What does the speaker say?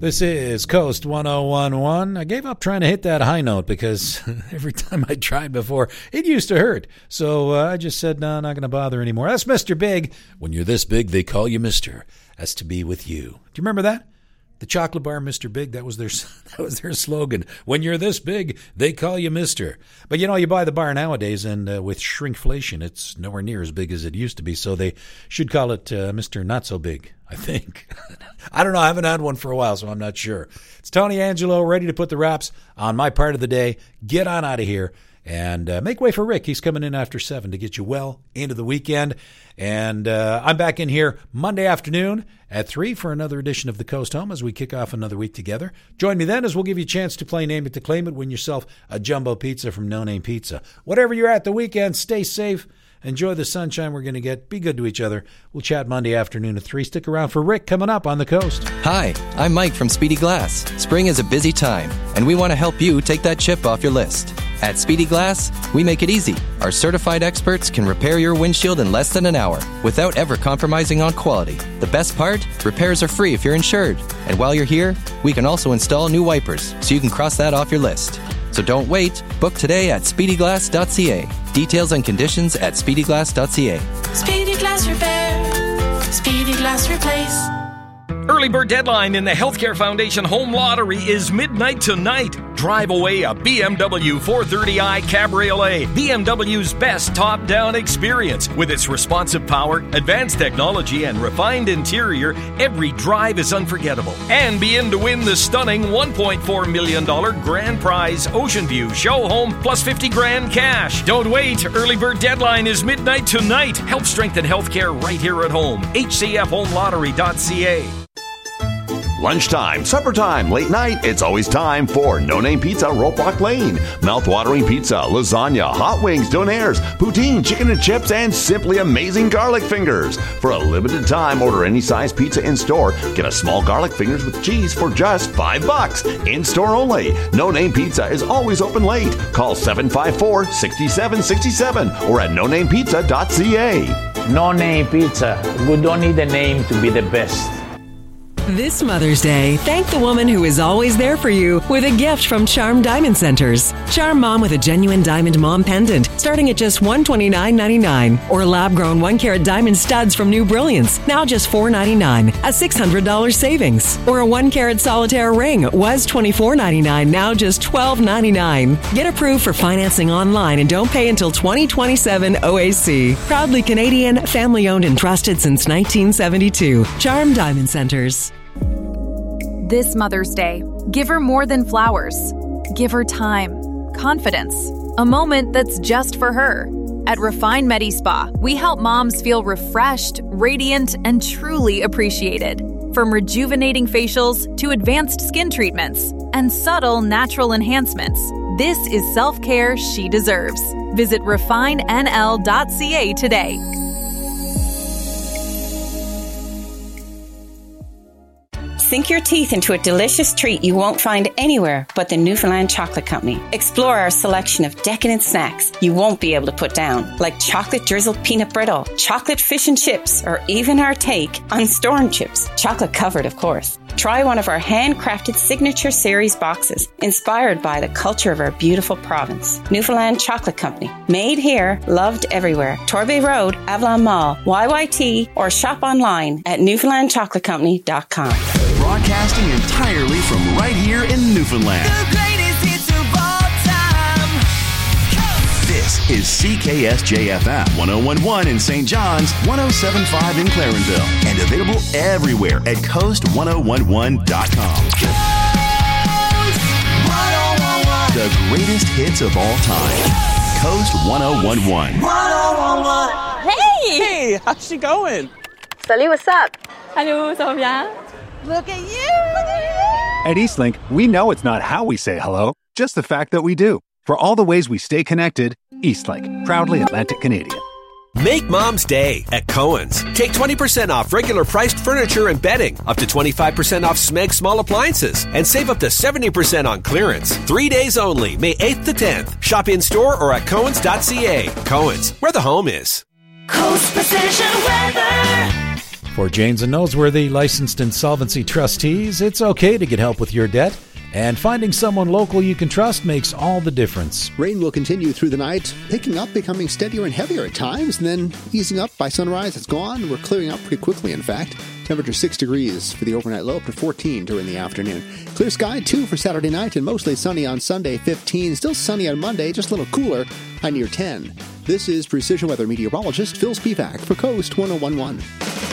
This is Coast 1011. I gave up trying to hit that high note because every time I tried before, it used to hurt. So I just said, no, not going to bother anymore. That's Mr. Big. When you're this big, they call you Mr. That's to be with you. Do you remember that? The chocolate bar, Mr. Big, that was their slogan. When you're this big, they call you Mr. But, you buy the bar nowadays, and with shrinkflation, it's nowhere near as big as it used to be. So they should call it Mr. Not So Big, I think. I don't know. I haven't had one for a while, so I'm not sure. It's Tony Angelo, ready to put the wraps on my part of the day. Get on out of here and make way for Rick. He's coming in after 7 to get you well into the weekend. And I'm back in here Monday afternoon at 3 for another edition of The Coast Home as we kick off another week together. Join me then as we'll give you a chance to play Name It to Claim It. Win yourself a jumbo pizza from No Name Pizza. Whatever you're at the weekend, stay safe. Enjoy the sunshine we're going to get. Be good to each other. We'll chat Monday afternoon at 3. Stick around for Rick coming up on The Coast. Hi, I'm Mike from Speedy Glass. Spring is a busy time, and we want to help you take that chip off your list. At Speedy Glass, we make it easy. Our certified experts can repair your windshield in less than an hour without ever compromising on quality. The best part? Repairs are free if you're insured. And while you're here, we can also install new wipers so you can cross that off your list. So don't wait. Book today at speedyglass.ca. Details and conditions at speedyglass.ca. Speedy Glass Repair. Speedy Glass Replace. Early bird deadline in the Healthcare Foundation Home Lottery is midnight tonight. Drive away a BMW 430i Cabriolet, BMW's best top-down experience. With its responsive power, advanced technology, and refined interior, every drive is unforgettable. And be in to win the stunning $1.4 million grand prize Ocean View show home plus $50,000 cash. Don't wait. Early bird deadline is midnight tonight. Help strengthen healthcare right here at home. HCFHomeLottery.ca. Lunchtime, supper time, late night, it's always time for No Name Pizza, Rope Walk Lane. Mouth-watering pizza, lasagna, hot wings, donaires, poutine, chicken and chips, and simply amazing garlic fingers. For a limited time, order any size pizza in-store. Get a small garlic fingers with cheese for just $5. In-store only. No Name Pizza is always open late. Call 754-6767 or at nonamepizza.ca. No Name Pizza. We don't need a name to be the best. This Mother's Day, thank the woman who is always there for you with a gift from Charm Diamond Centers. Charm Mom with a genuine diamond mom pendant starting at just $129.99. Or lab-grown 1-carat diamond studs from New Brilliance, now just $4.99, a $600 savings. Or a 1-carat solitaire ring was $24.99, now just $12.99. Get approved for financing online and don't pay until 2027 OAC. Proudly Canadian, family-owned and trusted since 1972. Charm Diamond Centers. This Mother's Day, give her more than flowers. Give her time, confidence, a moment that's just for her. At Refine Medi Spa, we help moms feel refreshed, radiant, and truly appreciated. From rejuvenating facials to advanced skin treatments and subtle natural enhancements, this is self-care she deserves. Visit refinenl.ca today. Sink your teeth into a delicious treat you won't find anywhere but the Newfoundland Chocolate Company. Explore our selection of decadent snacks you won't be able to put down, like chocolate drizzled peanut brittle, chocolate fish and chips, or even our take on storm chips, chocolate covered, of course. Try one of our handcrafted signature series boxes, inspired by the culture of our beautiful province. Newfoundland Chocolate Company. Made here, loved everywhere. Torbay Road, Avalon Mall, YYT, or shop online at newfoundlandchocolatecompany.com. Broadcasting entirely from right here in Newfoundland. The greatest hits of all time. This is CKSJ-FM 101.1 in St. John's, 107.5 in Clarenville, and available everywhere at coast1011.com. Coast 1011. The greatest hits of all time. Coast 1011. 1011. Hey, how's she going? Salut, what's up? Hello, ça va bien? Look at you! Look at you! At Eastlink, we know it's not how we say hello, just the fact that we do. For all the ways we stay connected, Eastlink, proudly Atlantic Canadian. Make Mom's Day at Cohen's. Take 20% off regular priced furniture and bedding, up to 25% off Smeg small appliances, and save up to 70% on clearance. 3 days only, May 8th to 10th. Shop in-store or at Cohens.ca. Cohen's, where the home is. Coast Precision Weather. For Janes and Noseworthy licensed insolvency trustees, it's okay to get help with your debt. And finding someone local you can trust makes all the difference. Rain will continue through the night, picking up, becoming steadier and heavier at times, and then easing up by sunrise. It's gone. We're clearing up pretty quickly, in fact. Temperature 6 degrees for the overnight low, up to 14 during the afternoon. Clear sky, 2 for Saturday night, and mostly sunny on Sunday, 15. Still sunny on Monday, just a little cooler, high near 10. This is Precision Weather meteorologist Phil Spivak for Coast 1011.